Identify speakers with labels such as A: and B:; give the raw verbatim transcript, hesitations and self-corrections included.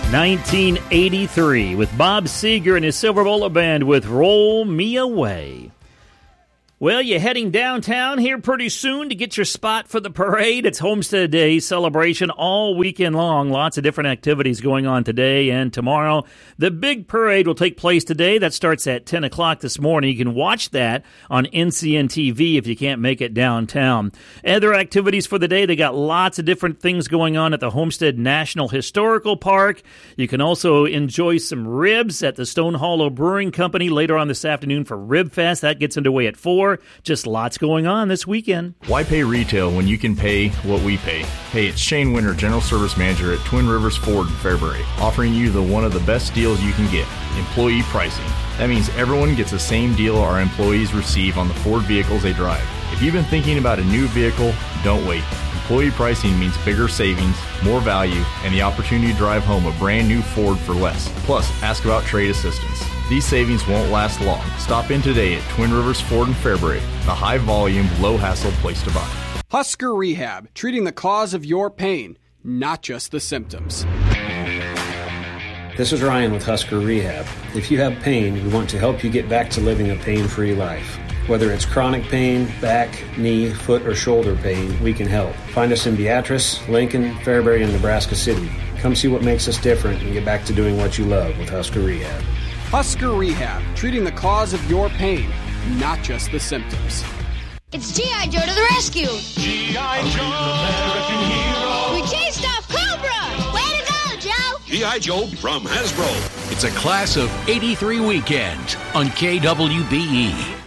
A: nineteen eighty-three with Bob Seger and his Silver Bowler Band with Roll Me Away. Well, you're heading downtown here pretty soon to get your spot for the parade. It's Homestead Day celebration all weekend long. Lots of different activities going on today and tomorrow. The big parade will take place today. That starts at ten o'clock this morning. You can watch that on N C N T V if you can't make it downtown. Other activities for the day, they got lots of different things going on at the Homestead National Historical Park. You can also enjoy some ribs at the Stone Hollow Brewing Company later on this afternoon for Rib Fest. That gets underway at four. Just lots going on this weekend.
B: Why pay retail when you can pay what we pay? Hey, it's Shane Winter, General Service Manager at Twin Rivers Ford in Fairbury, offering you the one of the best deals you can get, employee pricing. That means everyone gets the same deal our employees receive on the Ford vehicles they drive. If you've been thinking about a new vehicle, don't wait. Employee pricing means bigger savings, more value, and the opportunity to drive home a brand new Ford for less. Plus, ask about trade assistance. These savings won't last long. Stop in today at Twin Rivers Ford in Fairbury, the high-volume, low-hassle place to buy.
C: Husker Rehab, treating the cause of your pain, not just the symptoms.
D: This is Ryan with Husker Rehab. If you have pain, we want to help you get back to living a pain-free life. Whether it's chronic pain, back, knee, foot, or shoulder pain, we can help. Find us in Beatrice, Lincoln, Fairbury, and Nebraska City. Come see what makes us different and get back to doing what you love with Husker Rehab.
C: Husker Rehab, treating the cause of your pain, not just the symptoms.
E: It's G I. Joe to the rescue!
F: G I. Joe!
E: We chased off Cobra! Way to go, Joe!
F: G I. Joe from Hasbro.
G: It's a Class of eighty-three weekend on K W B E.